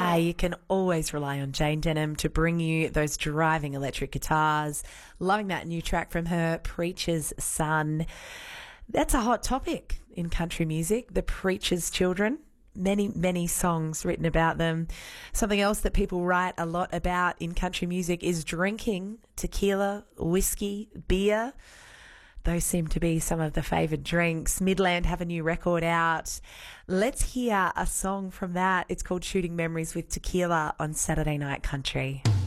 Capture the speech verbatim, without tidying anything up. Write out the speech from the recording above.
Ah, you can always rely on Jane Denham to bring you those driving electric guitars. Loving that new track from her, Preacher's Son. That's a hot topic in country music, the preacher's children. Many, many songs written about them. Something else that people write a lot about in country music is drinking tequila, whiskey, beer. Those seem to be some of the favoured drinks. Midland have a new record out. Let's hear a song from that. It's called Shooting Memories with Tequila on Saturday Night Country.